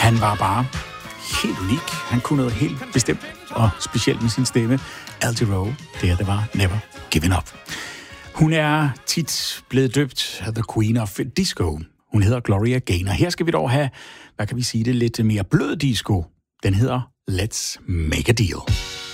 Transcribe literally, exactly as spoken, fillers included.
Han var bare helt unik. Han kunne noget helt bestemt, og specielt med sin stemme. Al Jarreau, det her, det var Never Giving Up. Hun er tit blevet døbt The Queen of Disco. Hun hedder Gloria Gaynor. Her skal vi dog have, hvad kan vi sige det, lidt mere blød disco. Den hedder Let's Make a Deal.